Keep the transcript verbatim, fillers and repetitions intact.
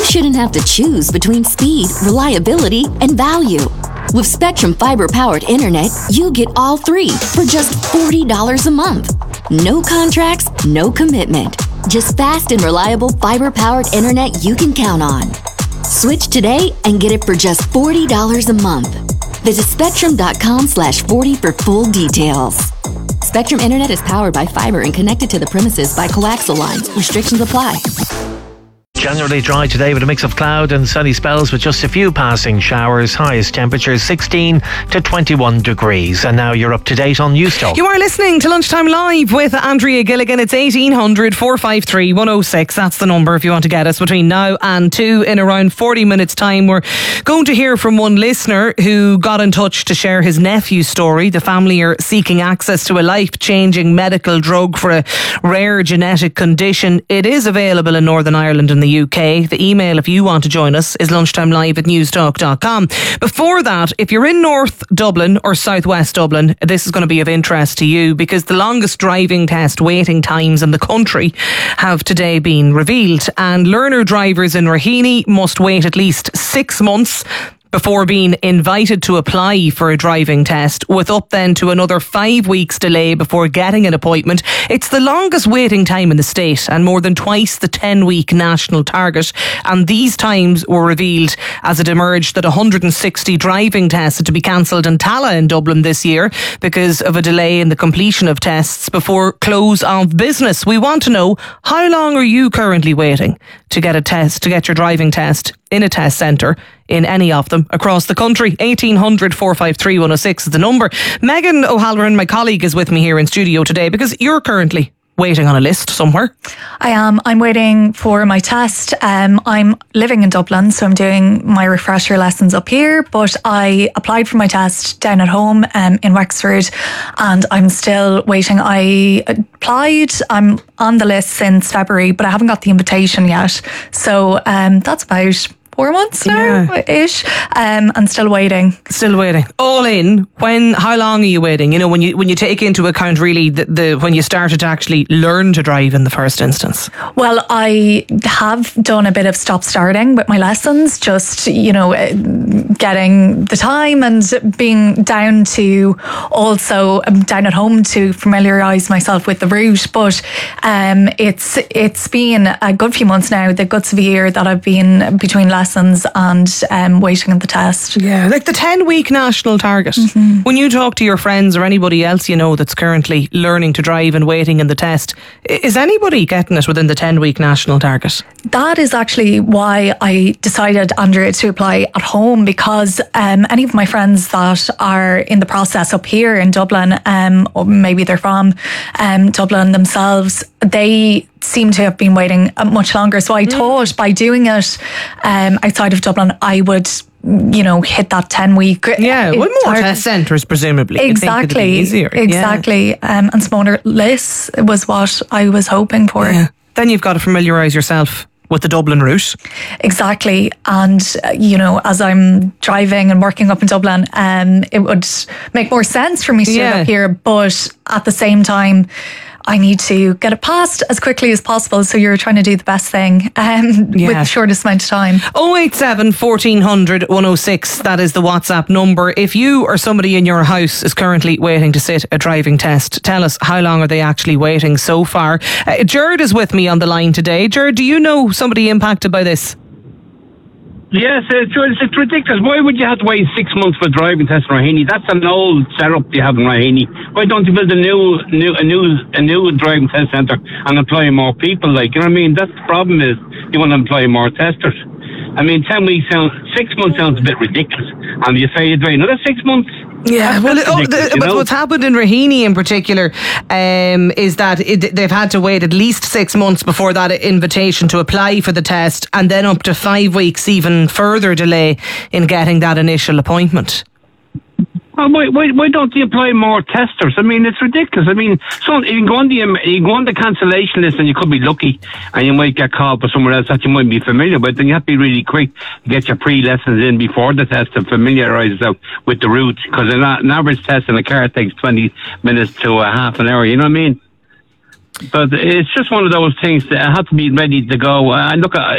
shouldn't have to choose between speed, reliability, and value. With Spectrum fiber-powered internet, you get all three for just forty dollars a month. No contracts, no commitment. Just fast and reliable fiber-powered internet you can count on. Switch today and get it for just forty dollars a month. Visit spectrum.com slash 40 for full details. Spectrum Internet is powered by fiber and connected to the premises by coaxial lines. Restrictions apply. Generally dry today with a mix of cloud and sunny spells with just a few passing showers. Highest temperatures sixteen to twenty-one degrees. And now you're up to date on Newstalk. You are listening to Lunchtime Live with Andrea Gilligan. It's eighteen hundred, four five three, one oh six. That's the number if you want to get us between now and two. In around forty minutes time, we're going to hear from one listener who got in touch to share his nephew's story. The family are seeking access to a life-changing medical drug for a rare genetic condition. It is available in Northern Ireland and the U K. The email, if you want to join us, is lunchtimelive at newstalk dot com. Before that, if you're in North Dublin or South West Dublin, this is going to be of interest to you because the longest driving test waiting times in the country have today been revealed, and learner drivers in Raheny must wait at least six months before being invited to apply for a driving test, with up then to another five weeks delay before getting an appointment. It's the longest waiting time in the state and more than twice the ten-week national target. And these times were revealed as it emerged that one hundred sixty driving tests had to be cancelled in Tallaght in Dublin this year because of a delay in the completion of tests before close of business. We want to know, how long are you currently waiting to get a test, to get your driving test in a test centre in any of them across the country? eighteen hundred, four five three, one oh six is the number. Megan O'Halloran, my colleague, is with me here in studio today because you're currently waiting on a list somewhere. I am. I'm waiting for my test. Um, I'm living in Dublin, so I'm doing my refresher lessons up here, but I applied for my test down at home um, in Wexford, and I'm still waiting. I applied. I'm on the list since February, but I haven't got the invitation yet. So um, that's about four months now, yeah. ish, um, and still waiting. Still waiting. All in. When? How long are you waiting? You know, when you when you take into account really the, the when you started to actually learn to drive in the first instance. Well, I have done a bit of stop starting with my lessons, just you know, getting the time and being down to also um, down at home to familiarise myself with the route. But um, it's it's been a good few months now, the guts of a year that I've been between lessons and um, waiting on the test. Yeah, like the ten-week national target. Mm-hmm. When you talk to your friends or anybody else you know that's currently learning to drive and waiting in the test, is anybody getting it within the ten-week national target? That is actually why I decided, Andrea, to apply at home, because um, any of my friends that are in the process up here in Dublin, um, or maybe they're from um, Dublin themselves, they seem to have been waiting much longer. So I mm. thought by doing it um, outside of Dublin, I would, you know, hit that ten week. Yeah, with more test centres, presumably. Exactly. Easier. Exactly. Yeah. Um, and smaller lists was what I was hoping for. Yeah. Then you've got to familiarise yourself with the Dublin route. Exactly. And, uh, you know, as I'm driving and working up in Dublin, um, it would make more sense for me to yeah. do it up here. But at the same time, I need to get it passed as quickly as possible. So you're trying to do the best thing um, yeah. with the shortest amount of time. oh eight seven, fourteen hundred, one oh six. That is the WhatsApp number. If you or somebody in your house is currently waiting to sit a driving test, tell us, how long are they actually waiting so far? Uh, Jared is with me on the line today. Jared, do you know somebody impacted by this? Yes, it's, it's ridiculous. Why would you have to wait six months for a driving test in Raheny? That's an old setup you have in Raheny. Why don't you build a new, new, a new, a new driving test centre and employ more people? Like, you know what I mean? That's the problem, is you want to employ more testers. I mean, ten weeks sounds, six months sounds a bit ridiculous. And you say you're doing another six months. Yeah, well, oh, the, but what's happened in Raheny in particular um, is that it, they've had to wait at least six months before that invitation to apply for the test, and then up to five weeks even further delay in getting that initial appointment. Well, why, why, why don't you employ more testers? I mean, it's ridiculous. I mean, so you can go on the you can go on the cancellation list, and you could be lucky, and you might get called for somewhere else that you might be familiar with. Then you have to be really quick to get your pre-lessons in before the test to familiarise yourself with the route, because an, an average test in a car takes twenty minutes to a half an hour. You know what I mean? But it's just one of those things that have to be ready to go. And look,